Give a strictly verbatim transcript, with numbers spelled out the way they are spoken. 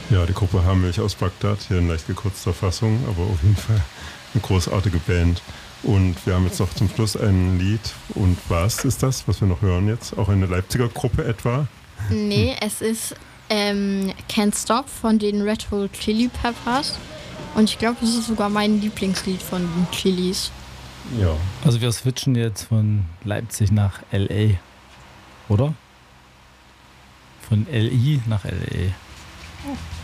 Ja, die Gruppe Haarmilch aus Bagdad, hier in leicht gekürzter Fassung, aber auf jeden Fall eine großartige Band. Und wir haben jetzt noch zum Schluss ein Lied. Und was ist das, was wir noch hören jetzt? Auch eine Leipziger Gruppe etwa? Hm. Nee, es ist ähm, Can't Stop von den Red Hot Chili Peppers. Und ich glaube, das ist sogar mein Lieblingslied von den Chilis. Ja. Also wir switchen jetzt von Leipzig nach L A, oder? Von L I nach L A.